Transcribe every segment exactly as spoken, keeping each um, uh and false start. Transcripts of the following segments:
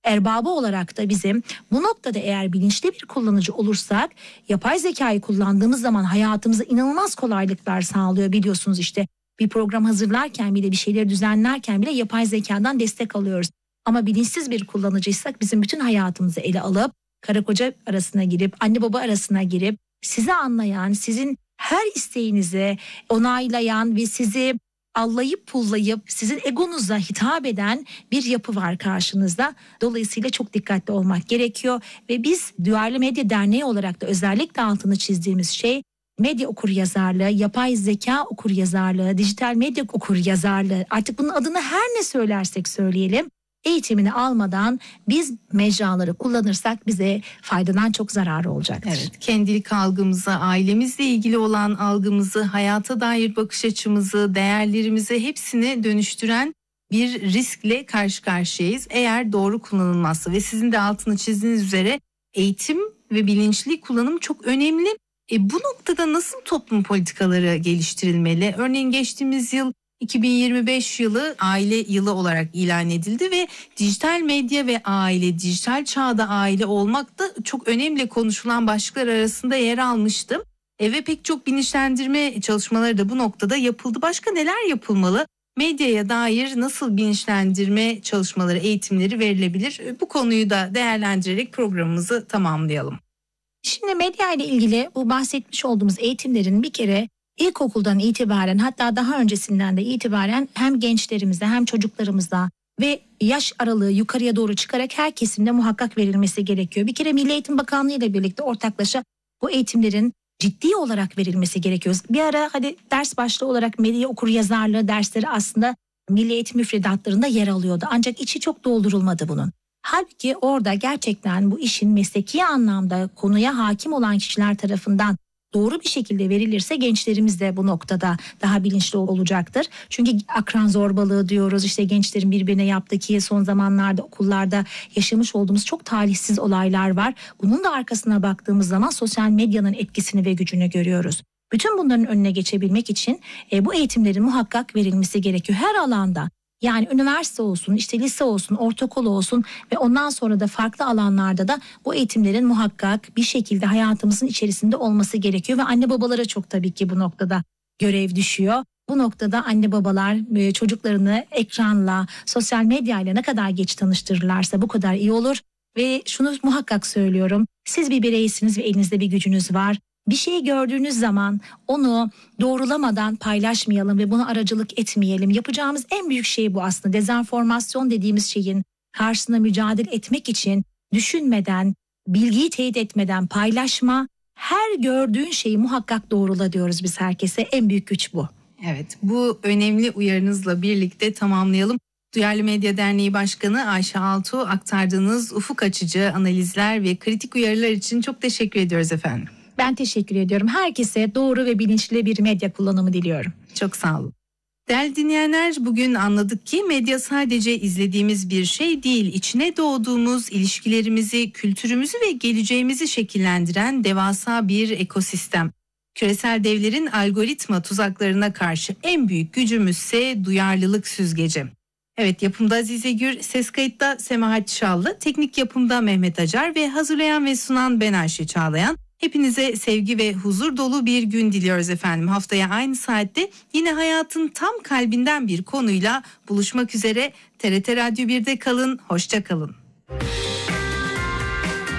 erbabı olarak da bizim bu noktada eğer bilinçli bir kullanıcı olursak, yapay zekayı kullandığımız zaman hayatımıza inanılmaz kolaylıklar sağlıyor. Biliyorsunuz işte bir program hazırlarken bile, bir şeyleri düzenlerken bile yapay zekadan destek alıyoruz. Ama bilinçsiz bir kullanıcıysak bizim bütün hayatımızı ele alıp karı koca arasına girip, anne baba arasına girip sizi anlayan, sizin her isteğinizi onaylayan ve sizi allayıp pullayıp sizin egonuza hitap eden bir yapı var karşınızda. Dolayısıyla çok dikkatli olmak gerekiyor ve biz Duyarlı Medya Derneği olarak da özellikle altını çizdiğimiz şey medya okuryazarlığı, yapay zeka okuryazarlığı, dijital medya okuryazarlığı, artık bunun adını her ne söylersek söyleyelim, eğitimini almadan biz mecraları kullanırsak bize faydadan çok zararı olacaktır. Evet, kendilik algımızı, ailemizle ilgili olan algımızı, hayata dair bakış açımızı, değerlerimizi hepsini dönüştüren bir riskle karşı karşıyayız. Eğer doğru kullanılmazsa ve sizin de altını çizdiğiniz üzere eğitim ve bilinçli kullanım çok önemli. E bu noktada nasıl toplum politikaları geliştirilmeli? Örneğin geçtiğimiz yıl iki bin yirmi beş yılı aile yılı olarak ilan edildi ve dijital medya ve aile, dijital çağda aile olmak da çok önemli konuşulan başlıklar arasında yer almıştı. E ve pek çok bilinçlendirme çalışmaları da bu noktada yapıldı. Başka neler yapılmalı? Medyaya dair nasıl bilinçlendirme çalışmaları, eğitimleri verilebilir? Bu konuyu da değerlendirerek programımızı tamamlayalım. Şimdi medya ile ilgili bu bahsetmiş olduğumuz eğitimlerin bir kere İlkokuldan itibaren, hatta daha öncesinden de itibaren hem gençlerimizde hem çocuklarımızda ve yaş aralığı yukarıya doğru çıkarak her kesimde muhakkak verilmesi gerekiyor. Bir kere Milli Eğitim Bakanlığı ile birlikte ortaklaşa bu eğitimlerin ciddi olarak verilmesi gerekiyor. Bir ara hadi ders başlığı olarak medya okuryazarlığı dersleri aslında Milli Eğitim müfredatlarında yer alıyordu. Ancak içi çok doldurulmadı bunun. Halbuki orada gerçekten bu işin mesleki anlamda konuya hakim olan kişiler tarafından doğru bir şekilde verilirse gençlerimiz de bu noktada daha bilinçli olacaktır. Çünkü akran zorbalığı diyoruz, işte gençlerin birbirine yaptığı ki son zamanlarda okullarda yaşamış olduğumuz çok talihsiz olaylar var. Bunun da arkasına baktığımız zaman sosyal medyanın etkisini ve gücünü görüyoruz. Bütün bunların önüne geçebilmek için e, bu eğitimlerin muhakkak verilmesi gerekiyor her alanda. Yani üniversite olsun, işte lise olsun, ortaokul olsun ve ondan sonra da farklı alanlarda da bu eğitimlerin muhakkak bir şekilde hayatımızın içerisinde olması gerekiyor. Ve anne babalara çok tabii ki bu noktada görev düşüyor. Bu noktada anne babalar çocuklarını ekranla, sosyal medyayla ne kadar geç tanıştırırlarsa bu kadar iyi olur. Ve şunu muhakkak söylüyorum, siz bir bireysiniz ve elinizde bir gücünüz var. Bir şeyi gördüğünüz zaman onu doğrulamadan paylaşmayalım ve buna aracılık etmeyelim. Yapacağımız en büyük şey bu aslında. Dezenformasyon dediğimiz şeyin karşısında mücadele etmek için düşünmeden, bilgiyi teyit etmeden paylaşma, her gördüğün şeyi muhakkak doğrula diyoruz biz herkese. En büyük güç bu. Evet, bu önemli uyarınızla birlikte tamamlayalım. Duyarlı Medya Derneği Başkanı Ayşe Altuğ, aktardığınız ufuk açıcı analizler ve kritik uyarılar için çok teşekkür ediyoruz efendim. Ben teşekkür ediyorum. Herkese doğru ve bilinçli bir medya kullanımı diliyorum. Çok sağ olun. Değerli dinleyenler, bugün anladık ki medya sadece izlediğimiz bir şey değil, içine doğduğumuz, ilişkilerimizi, kültürümüzü ve geleceğimizi şekillendiren devasa bir ekosistem. Küresel devlerin algoritma tuzaklarına karşı en büyük gücümüzse duyarlılık süzgeci. Evet, yapımda Azize Gür, ses kayıtta Semahat Şallı, teknik yapımda Mehmet Acar ve hazırlayan ve sunan ben Ayşe Çağlayan. Hepinize sevgi ve huzur dolu bir gün diliyoruz efendim. Haftaya aynı saatte yine hayatın tam kalbinden bir konuyla buluşmak üzere. T R T Radyo bir'de kalın, hoşça kalın.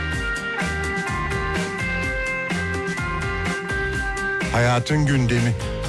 Hayatın gündemi.